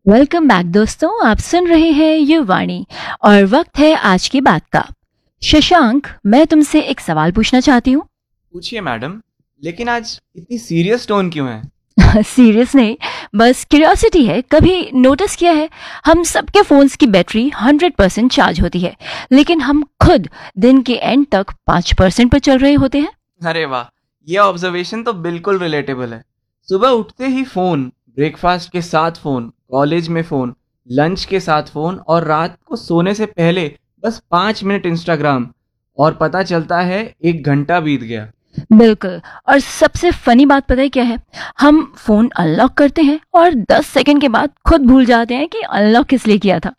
Welcome back दोस्तों, आप सुन रहे हैं ये वाणी और वक्त है आज की बात का। शशांक, मैं तुमसे एक सवाल पूछना चाहती हूँ। पूछिए मैडम। लेकिन आज इतनी सीरियस टोन क्यों है? सीरियस नहीं, बस क्यूरियोसिटी है। कभी नोटिस किया है, हम सबके फोन्स की बैटरी 100% चार्ज होती है, लेकिन हम खुद दिन के एंड तक 5% पर चल रहे होते हैं। अरे वाह, ये ऑब्जर्वेशन तो बिल्कुल रिलेटेबल है। सुबह उठते ही फोन, ब्रेकफास्ट के साथ फोन, कॉलेज में फोन, लंच के साथ फोन और रात को सोने से पहले बस 5 मिनट इंस्टाग्राम, और पता चलता है 1 घंटा बीत गया। बिल्कुल। और सबसे फनी बात पता है क्या है? हम फोन अनलॉक करते हैं और 10 सेकंड के बाद खुद भूल जाते हैं कि अनलॉक किस लिए किया था।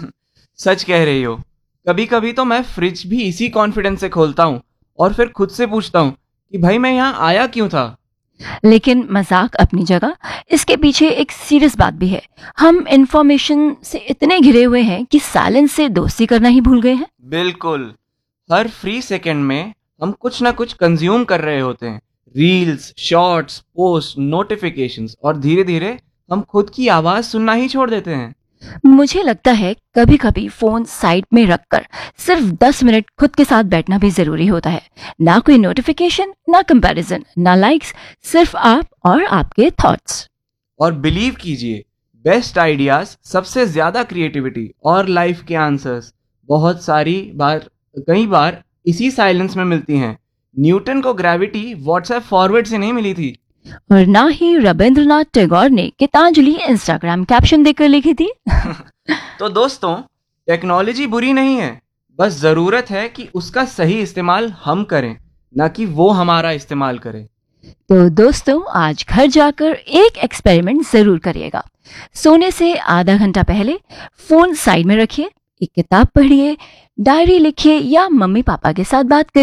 सच कह रही हो। कभी कभी तो मैं फ्रिज भी इसी कॉन्फिडेंस से खोलता हूँ और फिर खुद से पूछता हूँ कि भाई मैं यहाँ आया क्यों था। लेकिन मजाक अपनी जगह, इसके पीछे एक सीरियस बात भी है। हम इंफॉर्मेशन से इतने घिरे हुए हैं कि साइलेंस से दोस्ती करना ही भूल गए हैं। बिल्कुल। हर फ्री सेकंड में हम कुछ ना कुछ कंज्यूम कर रहे होते हैं। रील्स, शॉर्ट्स, पोस्ट, नोटिफिकेशंस, और धीरे धीरे हम खुद की आवाज़ सुनना ही छोड़ देते हैं। मुझे लगता है कभी कभी फोन साइड में रखकर सिर्फ 10 मिनट खुद के साथ बैठना भी जरूरी होता है। ना कोई नोटिफिकेशन, ना कंपैरिजन, ना लाइक्स, सिर्फ आप और आपके थॉट्स। और बिलीव कीजिए, बेस्ट आइडियाज, सबसे ज़्यादा क्रिएटिविटी और लाइफ के आंसर्स बहुत सारी बार, कई बार इसी साइलेंस में मिलती हैं। न्यूटन को ग्रेविटी व्हाट्सएप फॉरवर्ड से नहीं मिली थी। और ना ही रविंद्रनाथ टैगोर ने गीतांजलि इंस्टाग्राम कैप्शन देकर लिखी थी। तो दोस्तों, टेक्नोलॉजी बुरी नहीं है, बस ज़रूरत है कि उसका सही इस्तेमाल हम करें, ना कि वो हमारा इस्तेमाल करे। तो दोस्तों, आज घर जाकर एक एक्सपेरिमेंट जरूर करिएगा। सोने से आधा घंटा पहले फोन साइड में रखिए, एक किताब पढ़िए, डायरी लिखिए या मम्मी पापा के साथ बात करिए।